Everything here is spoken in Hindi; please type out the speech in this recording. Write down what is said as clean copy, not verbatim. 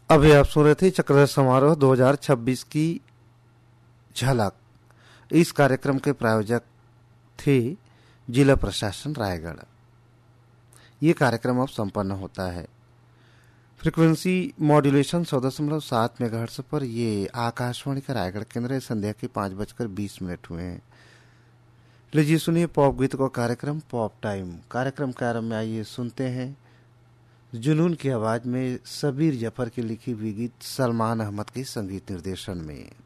अभी आप सुन रहे थे चक्रधर समारोह 2026 की झलक। इस कार्यक्रम के प्रायोजक थे जिला प्रशासन रायगढ़। ये कार्यक्रम अब संपन्न होता है। फ्रीक्वेंसी मॉड्यूलेशन 100.7 मेगाहर्ट्ज पर। ये आकाशवाणी का रायगढ़ केंद्र है। संध्या के 5:20 हुए हैं। लीजिए सुनिए पॉप गीत का कार्यक्रम पॉप टाइम। कार्यक्रम के आरंभ में आइए सुनते हैं जुनून की आवाज में सबीर जफर की लिखी हुई गीत सलमान अहमद के संगीत निर्देशन में।